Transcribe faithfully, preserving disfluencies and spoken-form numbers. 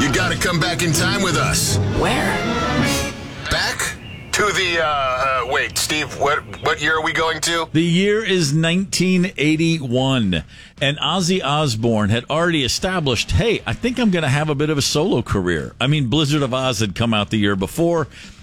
You got to come back in time with us. Where? Back to the, uh, uh, wait, Steve, what what year are we going to? The year is nineteen eighty-one, and Ozzy Osbourne had already established, hey, I think I'm going to have a bit of a solo career. I mean, Blizzard of Oz had come out the year before.